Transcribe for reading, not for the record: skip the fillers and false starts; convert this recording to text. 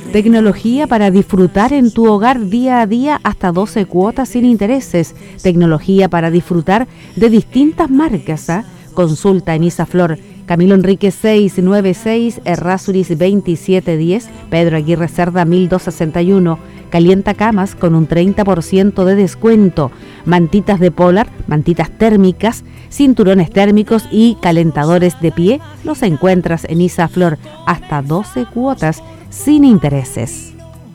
Tecnología para disfrutar en tu hogar día a día hasta 12 cuotas sin intereses. Tecnología para disfrutar de distintas marcas. Consulta en Isaflor, Camilo Enríquez 696, Errázuriz 2710, Pedro Aguirre Cerda 1261. Calienta camas con un 30% de descuento. Mantitas de Polar, mantitas térmicas, cinturones térmicos y calentadores de pie los encuentras en Isaflor hasta 12 cuotas sin intereses.